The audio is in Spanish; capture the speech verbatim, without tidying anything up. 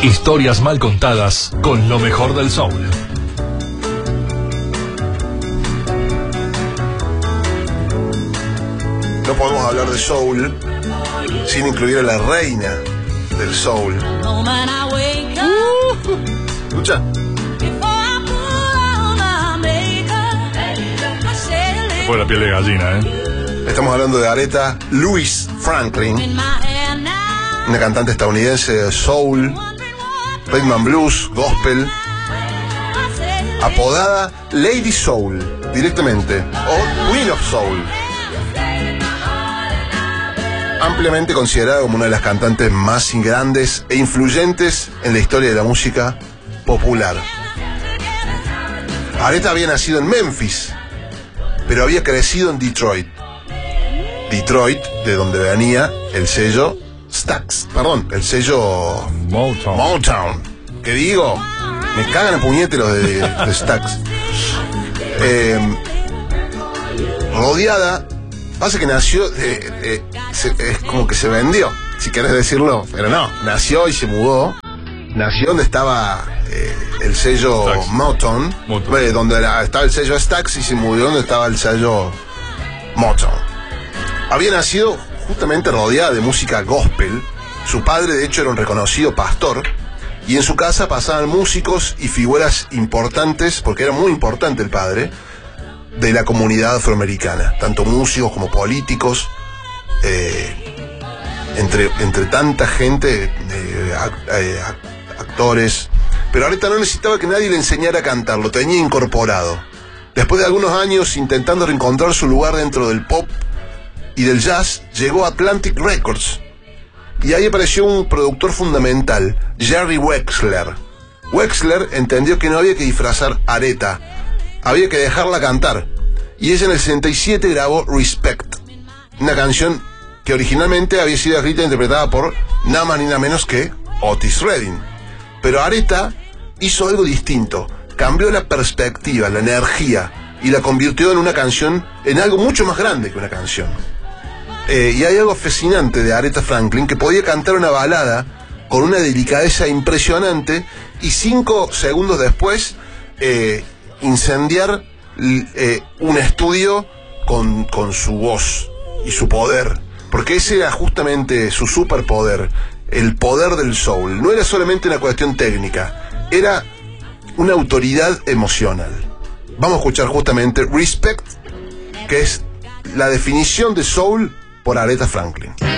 Historias mal contadas con lo mejor del soul. No podemos hablar de soul sin incluir a la reina del soul. Uh, escucha. Se fue la piel de gallina, ¿eh? Estamos hablando de Aretha Louise Franklin, una cantante estadounidense de soul, rhythm and blues, gospel, apodada Lady Soul directamente, o Queen of Soul, ampliamente considerada como una de las cantantes más grandes e influyentes en la historia de la música popular. Aretha había nacido en Memphis, pero había crecido en Detroit. Detroit, de donde venía el sello Stax, perdón, el sello Motown. Motown. ¿Qué digo? Me cagan a puñete los de, de Stax. Eh, rodeada, pasa que nació, eh, eh, se, es como que se vendió, si querés decirlo, pero no, nació y se mudó. Nació donde estaba eh, el sello Stax. Motown, Motown. Eh, donde era, estaba el sello Stax, y se mudó donde estaba el sello Motown. Había nacido justamente rodeada de música gospel. Su padre, de hecho, era un reconocido pastor, y en su casa pasaban músicos y figuras importantes, porque era muy importante el padre, de la comunidad afroamericana, tanto músicos como políticos, eh, entre, entre tanta gente, eh, act, eh, actores. Pero Aretha no necesitaba que nadie le enseñara a cantar, lo tenía incorporado. Después de algunos años intentando reencontrar su lugar dentro del pop y del jazz, llegó a Atlantic Records, y ahí apareció un productor fundamental, Jerry Wexler. Wexler entendió que no había que disfrazar a Aretha, había que dejarla cantar, y ella en el sesenta y siete grabó Respect, una canción que originalmente había sido escrita e interpretada por nada más ni nada menos que Otis Redding. Pero Aretha hizo algo distinto, cambió la perspectiva, la energía, y la convirtió en una canción, en algo mucho más grande que una canción. Eh, y hay algo fascinante de Aretha Franklin, que podía cantar una balada con una delicadeza impresionante, y cinco segundos después eh, incendiar eh, un estudio con, con su voz y su poder, porque ese era justamente su superpoder, el poder del soul. No era solamente una cuestión técnica, era una autoridad emocional. Vamos a escuchar justamente Respect, que es la definición de soul por Aretha Franklin.